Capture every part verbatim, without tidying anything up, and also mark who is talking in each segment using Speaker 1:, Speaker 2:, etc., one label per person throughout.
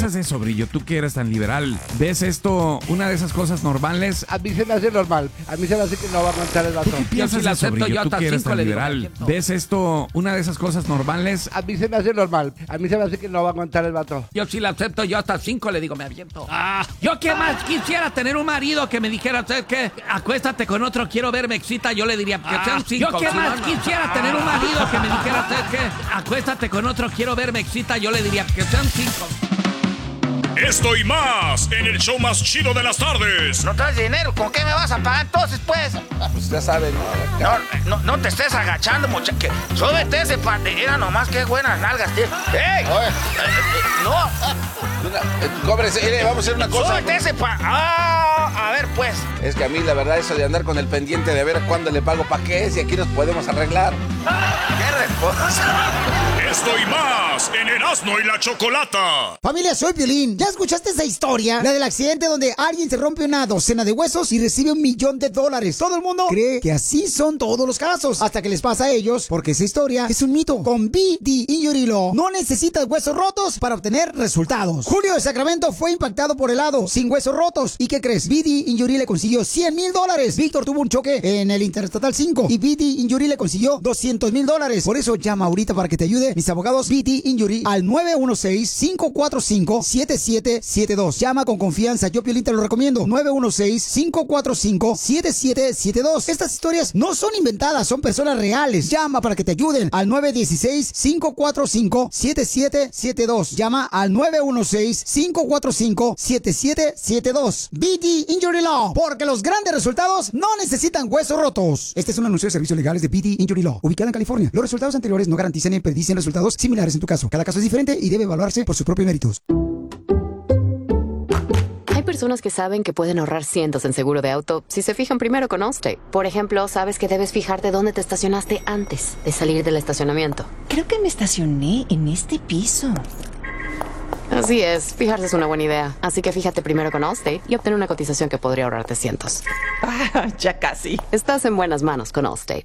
Speaker 1: piensas eso, Brillo? Tú que eres tan liberal. ¿Ves esto una de esas cosas normales?
Speaker 2: A mí se me hace normal. A mí se me hace que no va a aguantar el vato.
Speaker 1: ¿Tú qué piensas
Speaker 3: si
Speaker 1: eso, Brillo? Tú que eres tan liberal.
Speaker 3: digo,
Speaker 1: ¿Ves esto una de esas cosas normales?
Speaker 2: A mí se me hace normal. A mí se me hace que no va a aguantar el vato.
Speaker 3: Yo sí la acepto, yo hasta cinco le digo, me aviento. Ah, yo que más quisiera tener un marido que me dijera, ¿sabes qué? Acuéstate con otro, quiero ver, me excita. Yo le diría que
Speaker 4: Ah,
Speaker 3: sean cinco. Yo que
Speaker 4: si
Speaker 3: más
Speaker 4: no, no.
Speaker 3: quisiera tener un marido que me dijera, ¿sabes qué? Acuéstate con otro, quiero ver, me excita. Yo le diría que sean cinco.
Speaker 5: Esto y más en el show más chido de las tardes.
Speaker 4: No traes dinero, ¿con qué me vas a pagar entonces, pues?
Speaker 2: Pues ya saben, ¿no?
Speaker 4: No, no, no te estés agachando, muchacho. Súbete ese parte. Era nomás que buenas nalgas, tío. ¡Ey!
Speaker 2: Oye.
Speaker 4: Eh, eh, no,
Speaker 2: Eh, Cóbrese, mire, vamos a hacer una cosa.
Speaker 4: súbete ese pa... Ah, a ver, pues.
Speaker 2: Es que a mí la verdad eso de andar con el pendiente de ver cuándo le pago pa' qué es y aquí nos podemos arreglar.
Speaker 4: ¡Qué respuesta!
Speaker 5: Esto y más en Erasmo y la Chocolata.
Speaker 6: Familia, soy Piolín. ¿Ya escuchaste esa historia? La del accidente donde alguien se rompe una docena de huesos y recibe un millón de dólares. Todo el mundo cree que así son todos los casos, hasta que les pasa a ellos, porque esa historia es un mito. Con B D Injury Law no necesitas huesos rotos para obtener resultados. Julio de Sacramento fue impactado por helado sin huesos rotos. ¿Y qué crees? B D Injury le consiguió cien mil dólares. Víctor tuvo un choque en el Interestatal cinco y B D Injury le consiguió doscientos mil dólares. Por eso llama ahorita para que te ayude mis abogados B D Injury al nueve uno seis, cinco cuatro cinco, siete siete siete dos. Llama con confianza, yo Piolín te lo recomiendo. nueve uno seis, cinco cuatro cinco, siete siete siete dos. Estas historias no son inventadas, son personas reales. Llama para que te ayuden al nueve uno seis, cinco cuatro cinco, siete siete siete dos. Llama al nueve uno seis, cinco cuatro cinco, siete siete siete dos. B D Injury Law, porque los grandes resultados no necesitan huesos rotos. Este es un anuncio de servicios legales de B D Injury Law, ubicada en California. Los resultados anteriores no garantizan ni predicen resultados similares en tu caso. Cada caso es diferente y debe evaluarse por sus propios méritos.
Speaker 7: Hay personas que saben que pueden ahorrar cientos en seguro de auto si se fijan primero con Allstate. Por ejemplo, sabes que debes fijarte dónde te estacionaste antes de salir del estacionamiento.
Speaker 8: Creo que me estacioné en este piso.
Speaker 7: Así es, fijarse es una buena idea. Así que fíjate primero con Allstate y obtén una cotización que podría ahorrarte cientos.
Speaker 8: Ah, ya casi.
Speaker 7: Estás en buenas manos con Allstate.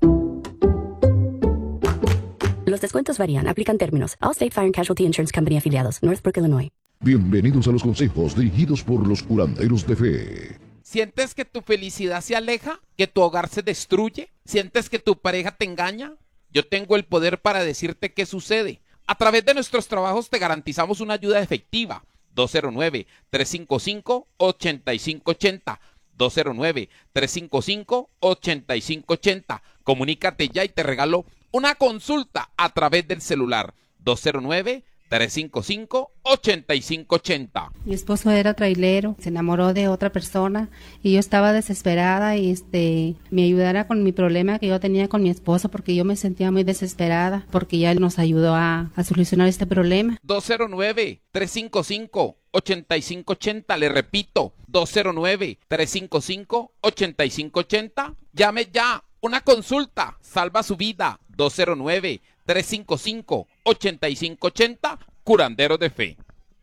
Speaker 9: Los descuentos varían, aplican términos. Allstate Fire and Casualty Insurance Company afiliados, Northbrook, Illinois.
Speaker 10: Bienvenidos a los consejos dirigidos por los curanderos de fe.
Speaker 11: ¿Sientes que tu felicidad se aleja? ¿Que tu hogar se destruye? ¿Sientes que tu pareja te engaña? Yo tengo el poder para decirte qué sucede. A través de nuestros trabajos te garantizamos una ayuda efectiva. dos cero nueve, tres cinco cinco, ocho cinco ocho cero. dos cero nueve, tres cinco cinco, ocho cinco ocho cero. Comunícate ya y te regalo una consulta a través del celular. dos cero nueve, tres cinco cinco, ocho cinco ocho cero.
Speaker 12: Mi esposo era trailero, se enamoró de otra persona y yo estaba desesperada y este me ayudara con mi problema que yo tenía con mi esposo porque yo me sentía muy desesperada porque ya él nos ayudó a, a solucionar este problema.
Speaker 11: dos cero nueve, tres cinco cinco, ocho cinco ocho cero, le repito, dos cero nueve, tres cinco cinco, ocho cinco ocho cero. Llame ya, una consulta, salva su vida. dos cero nueve, tres cinco cinco, ocho cinco ocho cero, Curandero de Fe.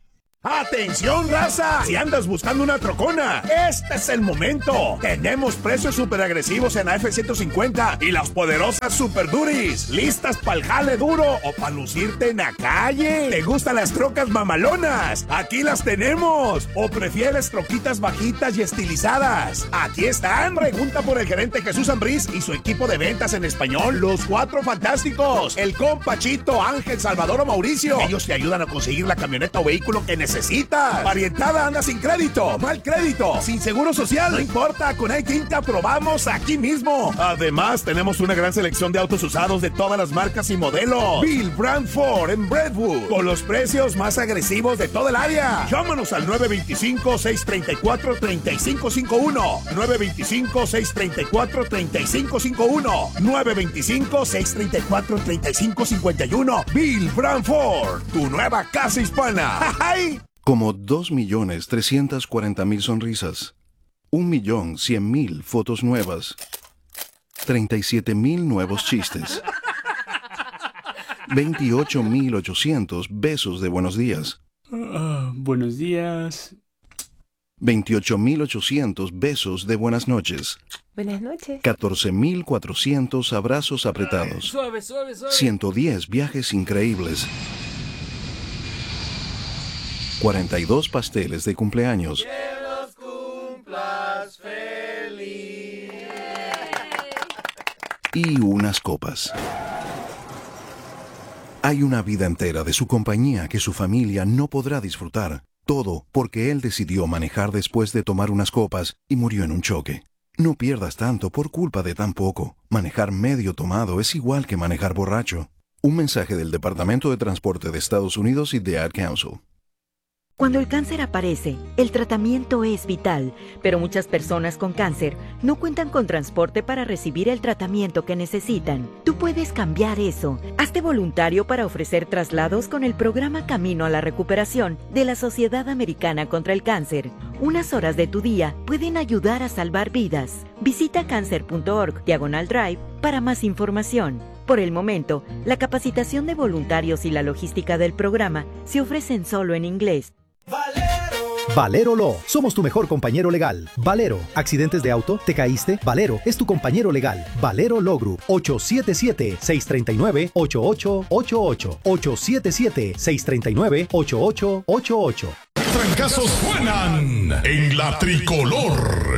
Speaker 13: ¡Atención, raza! Si andas buscando una trocona, este es el momento. Tenemos precios súper agresivos en la F ciento cincuenta y las poderosas Super Duris. ¿Listas pa'l jale duro o pa' lucirte en la calle? ¿Te gustan las trocas mamalonas? Aquí las tenemos. ¿O prefieres troquitas bajitas y estilizadas? Aquí están. Pregunta por el gerente Jesús Ambriz y su equipo de ventas en español, los Cuatro Fantásticos, el compa Chito, Ángel, Salvador o Mauricio. Ellos te ayudan a conseguir la camioneta o vehículo que necesitas. Necesitas. Parientada anda sin crédito, mal crédito, sin seguro social. No importa, con iTeam te aprobamos aquí mismo. Además, tenemos una gran selección de autos usados de todas las marcas y modelos. Bill Brand Ford en Brentwood, con los precios más agresivos de todo el área. Llámanos al nueve dos cinco, seis tres cuatro, tres cinco cinco uno. nueve dos cinco, seis tres cuatro, tres cinco cinco uno. nueve dos cinco, seis tres cuatro, tres cinco cinco uno. Bill Brand Ford, tu nueva casa hispana. ¡Ay!
Speaker 10: Como dos millones trescientas cuarenta mil sonrisas, un millón cien mil fotos nuevas, treinta y siete mil nuevos chistes, veintiocho mil ochocientos besos de buenos días.
Speaker 14: Uh, buenos días.
Speaker 10: veintiocho mil ochocientos besos de buenas noches.
Speaker 8: Buenas noches.
Speaker 10: catorce mil cuatrocientos abrazos apretados.
Speaker 14: Suave, suave, suave.
Speaker 10: ciento diez viajes increíbles. cuarenta y dos pasteles de cumpleaños.
Speaker 15: Que los cumplas feliz.
Speaker 10: Y unas copas. Hay una vida entera de su compañía que su familia no podrá disfrutar. Todo porque él decidió manejar después de tomar unas copas y murió en un choque. No pierdas tanto por culpa de tan poco. Manejar medio tomado es igual que manejar borracho. Un mensaje del Departamento de Transporte de Estados Unidos y de Ad Council.
Speaker 16: Cuando el cáncer aparece, el tratamiento es vital, pero muchas personas con cáncer no cuentan con transporte para recibir el tratamiento que necesitan. Tú puedes cambiar eso. Hazte voluntario para ofrecer traslados con el programa Camino a la Recuperación de la Sociedad Americana contra el Cáncer. Unas horas de tu día pueden ayudar a salvar vidas. Visita cancer punto org diagonal drive para más información. Por el momento, la capacitación de voluntarios y la logística del programa se ofrecen solo en inglés.
Speaker 17: Valero Law, somos tu mejor compañero legal. Valero, accidentes de auto, te caíste, Valero es tu compañero legal. Valero Law Group, ocho siete siete, seis tres nueve, ocho ocho ocho ocho, ocho siete siete, seis tres nueve, ocho ocho ocho ocho.
Speaker 5: Trancazos suenan en la tricolor.